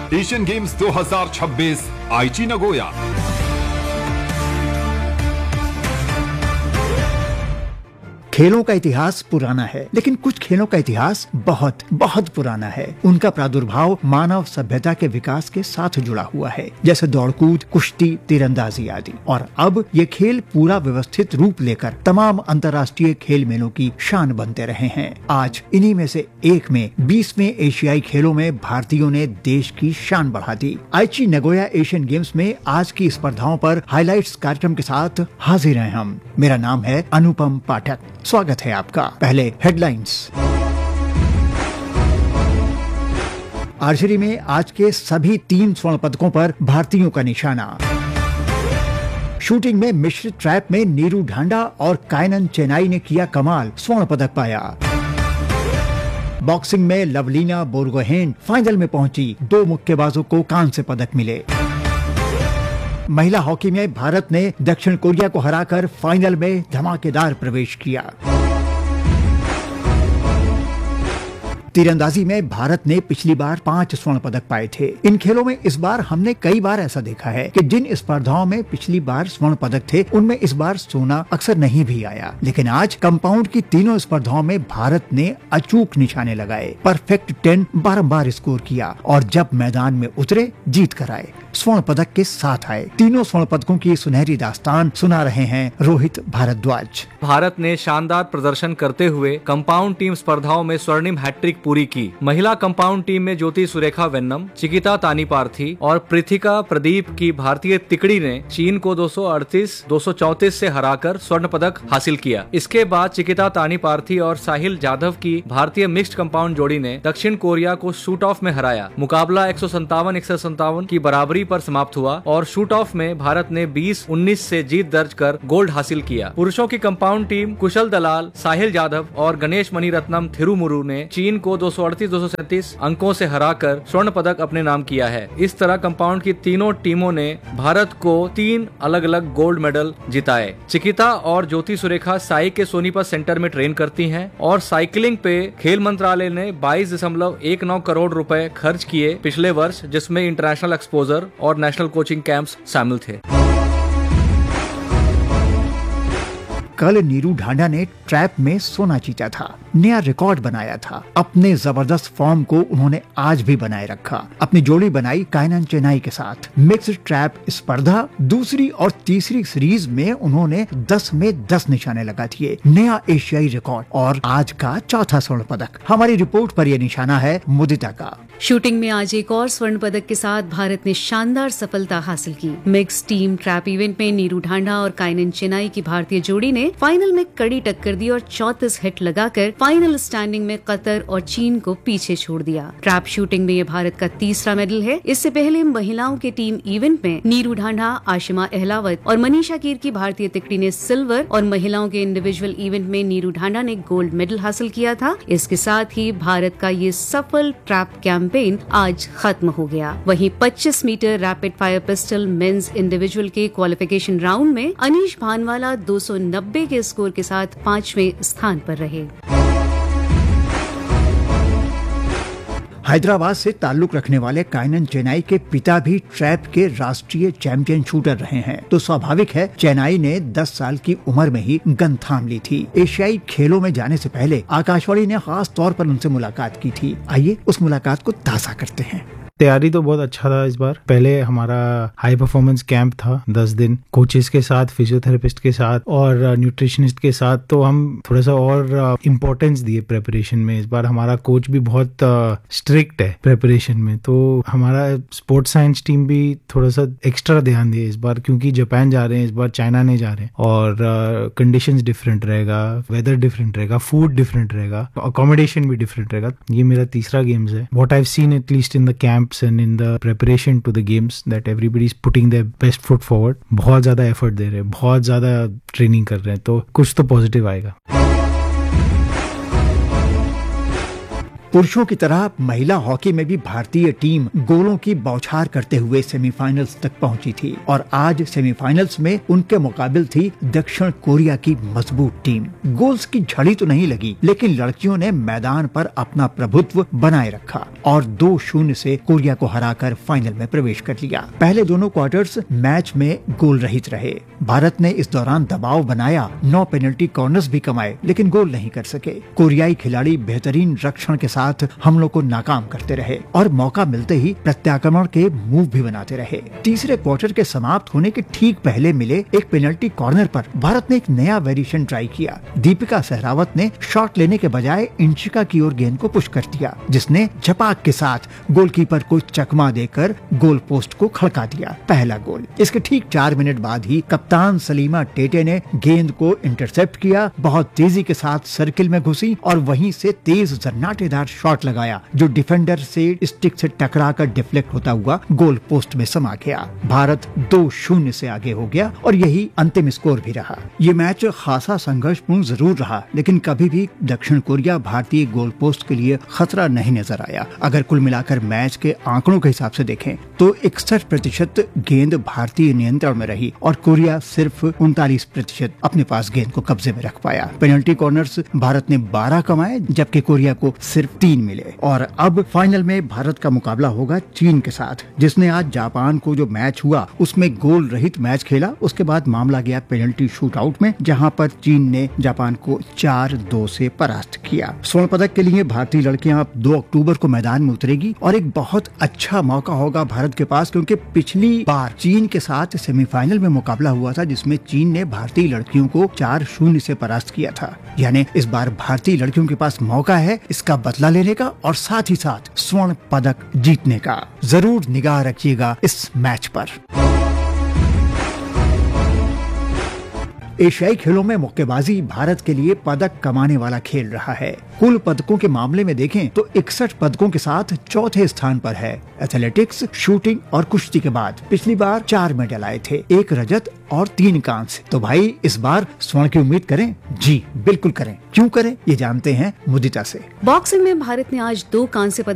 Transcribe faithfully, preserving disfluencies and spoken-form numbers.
Asian games दो हज़ार छब्बीस आईची नगोया। खेलों का इतिहास पुराना है, लेकिन कुछ खेलों का इतिहास बहुत बहुत पुराना है। उनका प्रादुर्भाव मानव सभ्यता के विकास के साथ जुड़ा हुआ है, जैसे दौड़कूद, कुश्ती, तीरंदाजी आदि। और अब ये खेल पूरा व्यवस्थित रूप लेकर तमाम अंतर्राष्ट्रीय खेल मेलों की शान बनते रहे हैं। आज इन्हीं में से एक में बीसवें एशियाई खेलों में भारतीयों ने देश की शान बढ़ा दी। आईची नगोया एशियन गेम्स में आज की स्पर्धाओं पर हाइलाइट्स कार्यक्रम के साथ हाजिर हैं हम। मेरा नाम है अनुपम पाठक। स्वागत है आपका। पहले हेडलाइंस। आर्चरी में आज के सभी तीन स्वर्ण पदकों पर भारतीयों का निशाना। शूटिंग में मिश्रित ट्रैप में नीरू ढांडा और कायनन चेनाई ने किया कमाल, स्वर्ण पदक पाया। बॉक्सिंग में लवलीना बोरगोहेन फाइनल में पहुंची, दो मुक्केबाजों को कांस्य पदक मिले। महिला हॉकी में भारत ने दक्षिण कोरिया को हराकर फाइनल में धमाकेदार प्रवेश किया। तीरंदाजी में भारत ने पिछली बार पांच स्वर्ण पदक पाए थे। इन खेलों में इस बार हमने कई बार ऐसा देखा है कि जिन स्पर्धाओं में पिछली बार स्वर्ण पदक थे, उनमें इस बार सोना अक्सर नहीं भी आया। लेकिन आज कंपाउंड की तीनों स्पर्धाओं में भारत ने अचूक निशाने लगाए, परफेक्ट टेन बारंबार स्कोर किया और जब मैदान में उतरे जीत कर आए, स्वर्ण पदक के साथ आए। तीनों स्वर्ण पदकों की सुनहरी दास्तान सुना रहे हैं रोहित भारद्वाज। भारत ने शानदार प्रदर्शन करते हुए कंपाउंड टीम स्पर्धाओं में स्वर्णिम हैट्रिक पूरी की। महिला कंपाउंड टीम में ज्योति सुरेखा वेन्नम, चिकिता तानीपार्थी और पृथिका प्रदीप की भारतीय तिकड़ी ने चीन को दो सौ अड़तीस दो सौ चौंतीस से हराकर स्वर्ण पदक हासिल किया। इसके बाद चिकिता तानीपार्थी और साहिल जाधव की भारतीय मिक्स्ड कंपाउंड जोड़ी ने दक्षिण कोरिया को शूट ऑफ में हराया। मुकाबला एक सौ संतावन एक सौ संतावन की बराबरी पर समाप्त हुआ और शूट ऑफ में भारत ने बीस उन्नीस से जीत दर्ज कर गोल्ड हासिल किया। पुरुषों की कंपाउंड टीम कुशल दलाल, साहिल जाधव और गणेश मणिरत्नम थिरुमुरु ने चीन को दो सौ अड़तीस दो सौ सैंतीस अंकों से हराकर स्वर्ण पदक अपने नाम किया है। इस तरह कंपाउंड की तीनों टीमों ने भारत को तीन अलग अलग गोल्ड मेडल जिताए। चिकिता और ज्योति सुरेखा साई के सोनीपत सेंटर में ट्रेन करती हैं और साइकिलिंग पे खेल मंत्रालय ने बाईस दशमलव एक नौ करोड़ रुपए खर्च किए पिछले वर्ष, जिसमें इंटरनेशनल एक्सपोजर और नेशनल कोचिंग कैंप्स शामिल थे। कल नीरू ढांडा ने ट्रैप में सोना जीता था, नया रिकॉर्ड बनाया था। अपने जबरदस्त फॉर्म को उन्होंने आज भी बनाए रखा। अपनी जोड़ी बनाई कायनन चेनाई के साथ। मिक्स्ड ट्रैप स्पर्धा दूसरी और तीसरी सीरीज में उन्होंने दस में दस निशाने लगा दिए, नया एशियाई रिकॉर्ड और आज का चौथा स्वर्ण पदक। हमारी रिपोर्ट पर यह निशाना है मुदिता का। शूटिंग में आज एक और स्वर्ण पदक के साथ भारत ने शानदार सफलता हासिल की। मिक्स टीम ट्रैप इवेंट में नीरू ढांडा और कायनन चेनाई की भारतीय जोड़ी ने फाइनल में कड़ी टक्कर दी और चौंतीस हिट लगाकर फाइनल स्टैंडिंग में कतर और चीन को पीछे छोड़ दिया। ट्रैप शूटिंग में ये भारत का तीसरा मेडल है। इससे पहले महिलाओं के टीम इवेंट में नीरू ढांडा, आशिमा अहलावत और मनीषा कीर की भारतीय तिकड़ी ने सिल्वर और महिलाओं के इंडिविजुअल इवेंट में नीरू ढांडा ने गोल्ड मेडल हासिल किया था। इसके साथ ही भारत का ये सफल ट्रैप कैंपेन आज खत्म हो गया। वहीं पच्चीस metre rapid fire pistol mains individual के क्वालिफिकेशन राउंड में अनीश भानवाला दो सौ नब्बे के स्कोर के साथ पांचवें स्थान पर रहे। हैदराबाद से ताल्लुक रखने वाले कायनन चेनाई के पिता भी ट्रैप के राष्ट्रीय चैंपियन शूटर रहे हैं, तो स्वाभाविक है चेनाई ने दस साल की उम्र में ही गन थाम ली थी। एशियाई खेलों में जाने से पहले आकाशवाणी ने खास तौर पर उनसे मुलाकात की थी। आइए उस मुलाकात को ताज़ा करते हैं। तैयारी तो बहुत अच्छा था इस बार। पहले हमारा हाई परफॉर्मेंस कैंप था दस दिन, कोचेस के साथ, फिजियोथेरेपिस्ट के साथ और न्यूट्रिशनिस्ट के साथ। तो हम थोड़ा सा और इम्पोर्टेंस दिए प्रेपरेशन में। इस बार हमारा कोच भी बहुत स्ट्रिक्ट है प्रेपरेशन में, तो हमारा स्पोर्ट्स साइंस टीम भी थोड़ा सा एक्स्ट्रा ध्यान दिए इस बार, क्योंकि जापान जा रहे हैं, इस बार चाइना नहीं जा रहे हैं और कंडीशंस डिफरेंट रहेगा, वेदर डिफरेंट रहेगा, फूड डिफरेंट रहेगा, अकोमोडेशन भी डिफरेंट रहेगा। ये मेरा तीसरा गेम्स है। What I have seen at least in the camp and in the preparation to the games that everybody is putting their best foot forward. बहुत ज्यादा एफर्ट दे रहे हैं, बहुत ज्यादा ट्रेनिंग कर रहे हैं, तो कुछ तो पॉजिटिव आएगा। पुरुषों की तरह महिला हॉकी में भी भारतीय टीम गोलों की बौछार करते हुए सेमीफाइनल्स तक पहुंची थी और आज सेमीफाइनल्स में उनके मुकाबिल थी दक्षिण कोरिया की मजबूत टीम। गोल्स की झड़ी तो नहीं लगी, लेकिन लड़कियों ने मैदान पर अपना प्रभुत्व बनाए रखा और दो शून्य से कोरिया को हराकर फाइनल में प्रवेश कर लिया। पहले दोनों क्वार्टर्स मैच में गोल रहित रहे। भारत ने इस दौरान दबाव बनाया, नौ पेनल्टी कॉर्नर्स भी कमाए, लेकिन गोल नहीं कर सके। कोरियाई खिलाड़ी बेहतरीन रक्षण के साथ हमलों को नाकाम करते रहे और मौका मिलते ही प्रत्याक्रमण के मूव भी बनाते रहे। तीसरे क्वार्टर के समाप्त होने के ठीक पहले मिले एक पेनल्टी कॉर्नर पर भारत ने एक नया वेरिएशन ट्राई किया। दीपिका सहरावत ने शॉट लेने के बजाय इंशिका की ओर गेंद को पुश कर दिया, जिसने झपाक के साथ गोलकीपर को चकमा देकर गोल पोस्ट को खड़का दिया। पहला गोल। इसके ठीक चार मिनट बाद ही कप्तान सलीमा टेटे ने गेंद को इंटरसेप्ट किया, बहुत तेजी के साथ सर्किल में घुसी और वहीं से तेज जन्नाटेदार शॉट लगाया जो डिफेंडर से स्टिक से टकराकर डिफ्लेक्ट होता हुआ गोल पोस्ट में समा गया। भारत दो शून्य से आगे हो गया और यही अंतिम स्कोर भी रहा। ये मैच खासा संघर्षपूर्ण जरूर रहा, लेकिन कभी भी दक्षिण कोरिया भारतीय गोल पोस्ट के लिए खतरा नहीं नजर आया। अगर कुल मिलाकर मैच के आंकड़ों के हिसाब से देखें तो इकसठ प्रतिशत गेंद भारतीय नियंत्रण में रही और कोरिया सिर्फ उनतालीस प्रतिशत अपने पास गेंद को कब्जे में रख पाया। पेनल्टी कॉर्नर्स भारत ने बारह कमाए जबकि कोरिया को सिर्फ तीन मिले। और अब फाइनल में भारत का मुकाबला होगा चीन के साथ, जिसने आज जापान को जो मैच हुआ उसमें गोल रहित मैच खेला। उसके बाद मामला गया पेनल्टी शूट आउट में, जहां पर चीन ने जापान को चार दो से परास्त किया। स्वर्ण पदक के लिए भारतीय लड़कियां अब दो अक्टूबर को मैदान में उतरेगी और एक बहुत अच्छा मौका होगा भारत के पास, क्योंकि पिछली बार चीन के साथ सेमीफाइनल में मुकाबला हुआ था जिसमें चीन ने भारतीय लड़कियों को चार शून्य से परास्त किया था। यानी इस बार भारतीय लड़कियों के पास मौका है इसका बदला लेने का और साथ ही साथ स्वर्ण पदक जीतने का। जरूर निगाह रखिएगा इस मैच पर। एशियाई खेलों में मुक्केबाजी भारत के लिए पदक कमाने वाला खेल रहा है। कुल पदकों के मामले में देखें तो इकसठ पदकों के साथ चौथे स्थान पर है। एथलेटिक्स, शूटिंग और कुश्ती के बाद पिछली बार चार मेडल आए थे, एक रजत और तीन कांस्य। तो भाई इस बार स्वर्ण की उम्मीद करें? जी बिल्कुल करें। क्यों करें ये जानते हैं मुदिता से। बॉक्सिंग में भारत ने आज दो कांस्य